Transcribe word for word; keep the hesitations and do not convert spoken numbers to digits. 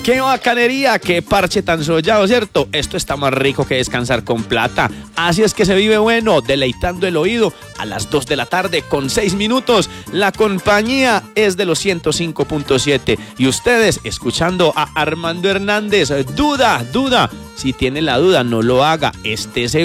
¡Qué bacanería! ¡Qué parche tan sollado, ¿cierto? Esto está más rico que descansar con plata. Así es que se vive bueno, deleitando el oído a las dos de la tarde con seis minutos. La compañía es de los ciento cinco punto siete y ustedes escuchando a Armando Hernández. Duda, duda. Si tiene la duda, no lo haga. Esté seguro.